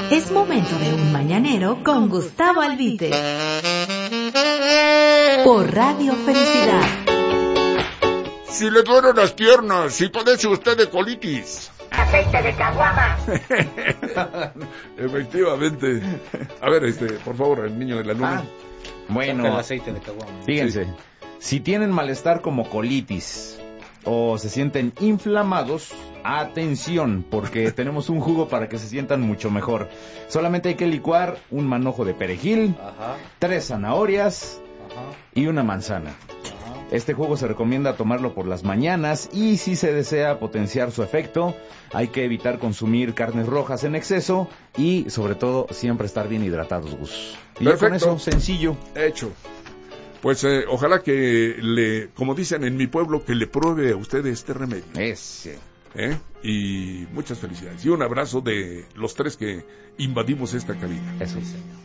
Es momento de un mañanero con Gustavo Albite. Por Radio Felicidad. Si le duelen las piernas, si padece usted de colitis. Aceite de caguama. Efectivamente. A ver, por favor, el niño de la luna. Bueno, el aceite de caguama. Fíjense, Sí. Si tienen malestar como colitis o se sienten inflamados, atención, porque tenemos un jugo para que se sientan mucho mejor. Solamente hay que licuar un manojo de perejil, 3 zanahorias y una manzana. Este jugo se recomienda tomarlo por las mañanas y si se desea potenciar su efecto, hay que evitar consumir carnes rojas en exceso y sobre todo siempre estar bien hidratados, Gus. Y ya con Perfecto. eso, sencillo. Hecho. Pues ojalá que como dicen en mi pueblo, que le pruebe a usted este remedio. Ese. Y muchas felicidades. Y un abrazo de los 3 que invadimos esta cabina. Eso.